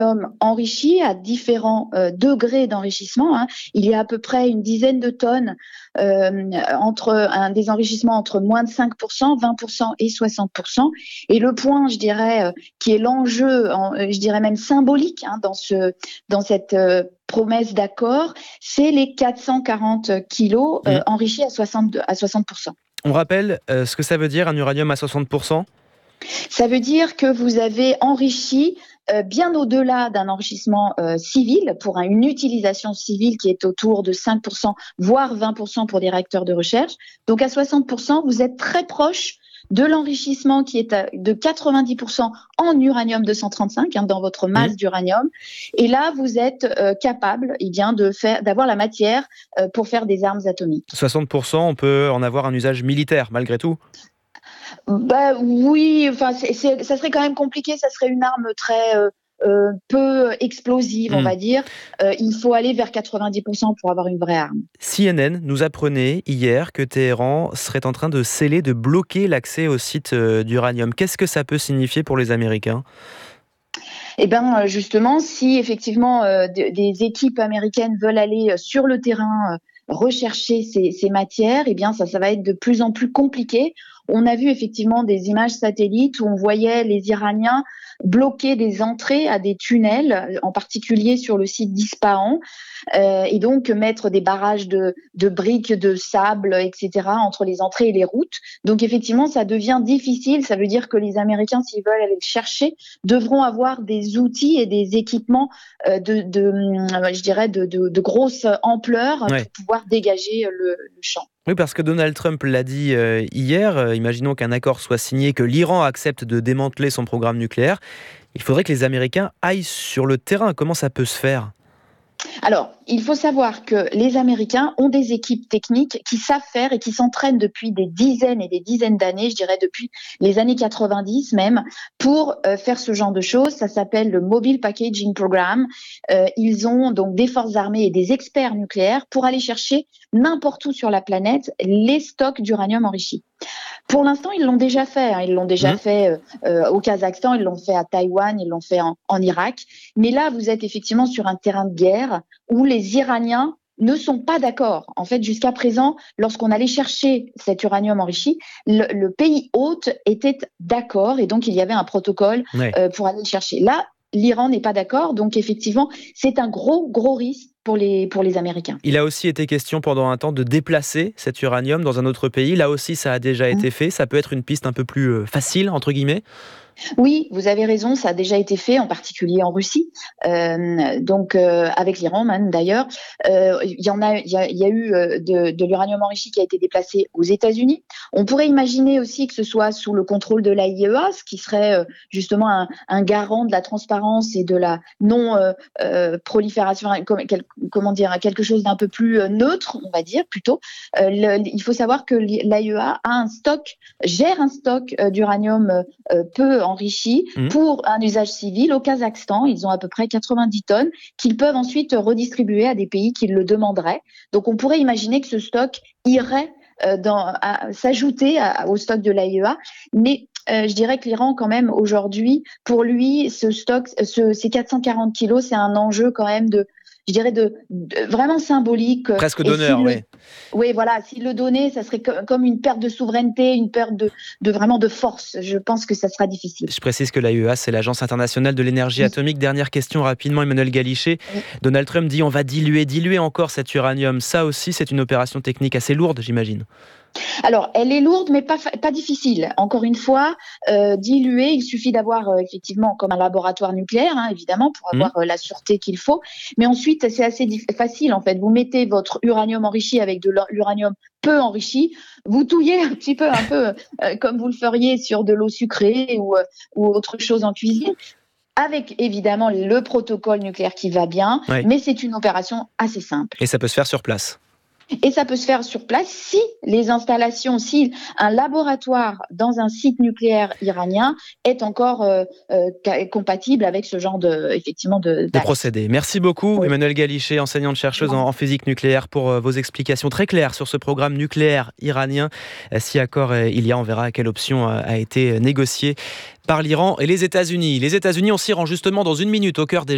enrichi à différents degrés d'enrichissement. Il y a à peu près une dizaine de tonnes des enrichissements entre moins de 5%, 20% et 60%. Et le point, je dirais, qui est l'enjeu, je dirais même symbolique dans cette promesse d'accord, c'est les 440 kilos enrichis à 60%. On rappelle ce que ça veut dire un uranium à 60%. Ça veut dire que vous avez enrichi bien au-delà d'un enrichissement civil, pour une utilisation civile qui est autour de 5%, voire 20% pour des réacteurs de recherche. Donc à 60%, vous êtes très proche de l'enrichissement qui est de 90% en uranium-235, dans votre masse d'uranium. Et là, vous êtes capable d'avoir la matière pour faire des armes atomiques. 60%, on peut en avoir un usage militaire, malgré tout. Oui, ça serait quand même compliqué, ça serait une arme très peu explosive, on va dire. Il faut aller vers 90% pour avoir une vraie arme. CNN nous apprenait hier que Téhéran serait en train de sceller, de bloquer l'accès au site d'uranium. Qu'est-ce que ça peut signifier pour les Américains ? Eh bien, justement, si effectivement des équipes américaines veulent aller sur le terrain rechercher ces matières, eh bien, ça va être de plus en plus compliqué. On a vu effectivement des images satellites où on voyait les Iraniens bloquer des entrées à des tunnels, en particulier sur le site d'Ispahan, et donc mettre des barrages de briques, de sable, etc. entre les entrées et les routes. Donc effectivement, ça devient difficile. Ça veut dire que les Américains, s'ils veulent aller le chercher, devront avoir des outils et des équipements de grosse ampleur pour pouvoir dégager le champ. Oui, parce que Donald Trump l'a dit hier, imaginons qu'un accord soit signé, que l'Iran accepte de démanteler son programme nucléaire. Il faudrait que les Américains aillent sur le terrain. Comment ça peut se faire ? Alors, il faut savoir que les Américains ont des équipes techniques qui savent faire et qui s'entraînent depuis des dizaines et des dizaines d'années, je dirais depuis les années 90 même, pour faire ce genre de choses. Ça s'appelle le Mobile Packaging Program. Ils ont donc des forces armées et des experts nucléaires pour aller chercher n'importe où sur la planète les stocks d'uranium enrichi. Pour l'instant, ils l'ont déjà fait. Ils l'ont déjà fait au Kazakhstan, ils l'ont fait à Taïwan, ils l'ont fait en Irak. Mais là, vous êtes effectivement sur un terrain de guerre où les Iraniens ne sont pas d'accord. En fait, jusqu'à présent, lorsqu'on allait chercher cet uranium enrichi, le pays hôte était d'accord et donc il y avait un protocole pour aller le chercher. Là, l'Iran n'est pas d'accord, donc effectivement, c'est un gros risque pour les Américains. Il a aussi été question pendant un temps de déplacer cet uranium dans un autre pays. Là aussi, ça a déjà été fait. Ça peut être une piste un peu plus facile, entre guillemets. Oui, vous avez raison, ça a déjà été fait, en particulier en Russie, avec l'Iran même d'ailleurs. Il y a eu de l'uranium enrichi qui a été déplacé aux États-Unis. On pourrait imaginer aussi que ce soit sous le contrôle de l'AIEA, ce qui serait justement un garant de la transparence et de la non-prolifération, quelque chose d'un peu plus neutre, on va dire plutôt. Il faut savoir que l'AIEA gère un stock d'uranium peu enrichi pour un usage civil. Au Kazakhstan, ils ont à peu près 90 tonnes qu'ils peuvent ensuite redistribuer à des pays qui le demanderaient. Donc on pourrait imaginer que ce stock irait s'ajouter au stock de l'AIEA, mais je dirais que l'Iran, quand même, aujourd'hui, pour lui, ce stock, ces 440 kilos, c'est un enjeu quand même de vraiment symbolique. Presque d'honneur, oui. Oui, voilà. S'il le donnait, ça serait comme une perte de souveraineté, une perte vraiment de force. Je pense que ça sera difficile. Je précise que l'AIEA, c'est l'Agence internationale de l'énergie atomique. Dernière question rapidement, Emmanuel Galichet. Donald Trump dit on va diluer encore cet uranium. Ça aussi, c'est une opération technique assez lourde, j'imagine. Alors, elle est lourde, mais pas difficile. Encore une fois, diluer, il suffit d'avoir effectivement comme un laboratoire nucléaire, évidemment, pour avoir la sûreté qu'il faut. Mais ensuite, c'est assez facile, en fait. Vous mettez votre uranium enrichi avec de l'uranium peu enrichi, vous touillez un peu, comme vous le feriez sur de l'eau sucrée ou autre chose en cuisine. Avec évidemment le protocole nucléaire qui va bien, mais c'est une opération assez simple. Et ça peut se faire sur place. Et ça peut se faire sur place si un laboratoire dans un site nucléaire iranien est encore compatible avec ce genre de procédé. Merci beaucoup, Emmanuel Galichet, enseignante-chercheuse en physique nucléaire, pour vos explications très claires sur ce programme nucléaire iranien. Si accord il y a, on verra quelle option a été négociée par l'Iran et les États-Unis. Les États-Unis, on s'y rend justement dans une minute au cœur des